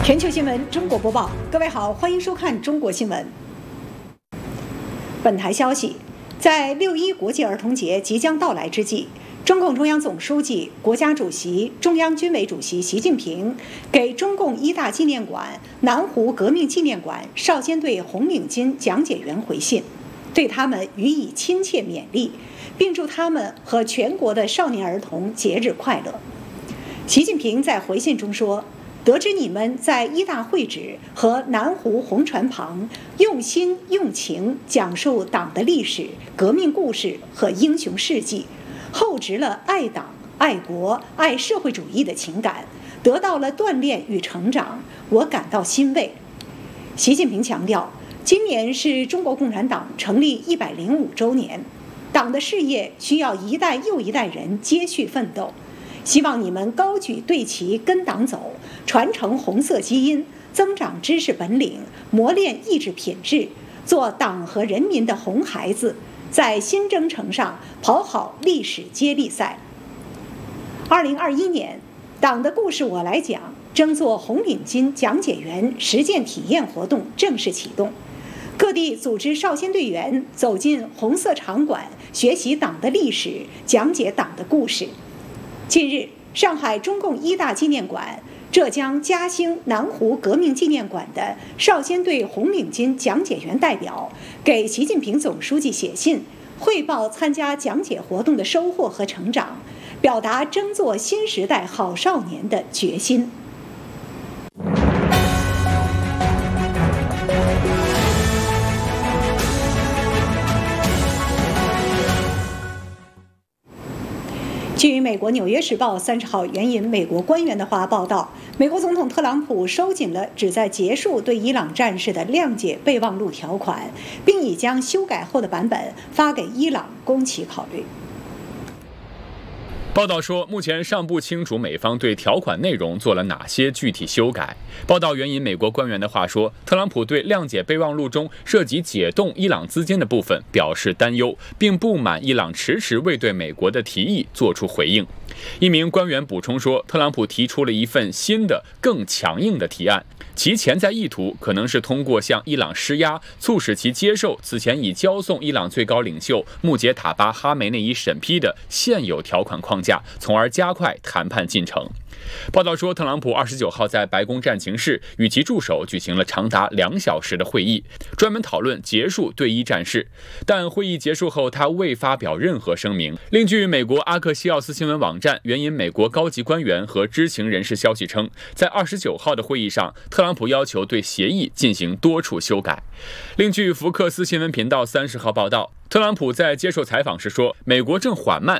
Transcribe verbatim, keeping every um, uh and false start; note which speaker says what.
Speaker 1: 全球新闻中国播报，各位好，欢迎收看中国新闻。本台消息，在六一国际儿童节即将到来之际，中共中央总书记、国家主席、中央军委主席习近平给中共一大纪念馆南湖革命纪念馆少先队红领巾讲解员回信，对他们予以亲切勉励，并祝他们和全国的少年儿童节日快乐。习近平在回信中说，得知你们在一大会址和南湖红船旁用心用情讲述党的历史、革命故事和英雄事迹，厚植了爱党、爱国、爱社会主义的情感，得到了锻炼与成长，我感到欣慰。习近平强调，今年是中国共产党成立一百零五周年，党的事业需要一代又一代人接续奋斗。希望你们高举队旗跟党走，传承红色基因，增长知识本领，磨练意志品质，做党和人民的红孩子，在新征程上跑好历史接力赛。二零二一年，党的故事我来讲争做红领巾讲解员实践体验活动正式启动，各地组织少先队员走进红色场馆，学习党的历史，讲解党的故事。近日，上海中共一大纪念馆、浙江嘉兴南湖革命纪念馆的少先队红领巾讲解员代表给习近平总书记写信，汇报参加讲解活动的收获和成长，表达争做新时代好少年的决心。据美国《纽约时报》三十号援引美国官员的话报道，美国总统特朗普收紧了旨在结束对伊朗战事的谅解备忘录条款，并已将修改后的版本发给伊朗供其考虑。
Speaker 2: 报道说，目前尚不清楚美方对条款内容做了哪些具体修改。报道援引美国官员的话说，特朗普对谅解备忘录中涉及解冻伊朗资金的部分表示担忧，并不满伊朗迟迟未对美国的提议做出回应。一名官员补充说，特朗普提出了一份新的、更强硬的提案，其潜在意图可能是通过向伊朗施压，促使其接受此前已交送伊朗最高领袖穆杰塔巴·哈梅内伊审批的现有条款框架，从而加快谈判进程。报道说，特朗普二十九号在白宫战情室与其助手举行了长达两小时的会议，专门讨论结束对伊战事。但会议结束后，他未发表任何声明。另据美国阿克西奥斯新闻网站援引美国高级官员和知情人士消息称，在二十九号的会议上，特朗普要求对协议进行多处修改。另据福克斯新闻频道三十号报道，特朗普在接受采访时说，美国正缓慢